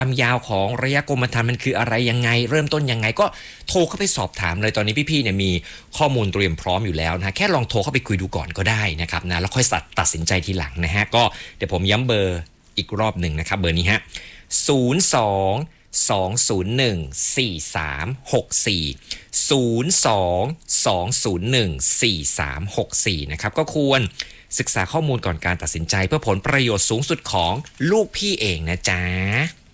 ความยาวของระยะกรมธรรม์มันคืออะไรยังไงเริ่มต้นยังไงก็โทรเข้าไปสอบถามเลยตอนนี้พี่ๆเนี่ยมีข้อมูลเตรียมพร้อมอยู่แล้วนะแค่ลองโทรเข้าไปคุยดูก่อนก็ได้นะครับนะแล้วค่อยตัดสินใจทีหลังนะฮะก็เดี๋ยวผมย้ำเบอร์อีกรอบหนึ่งนะครับเบอร์นี้ฮะ02-201-4364 นะครับก็ควรศึกษาข้อมูลก่อนการตัดสินใจเพื่อผลประโยชน์สูงสุดของลูกพี่เองนะจ๊ะ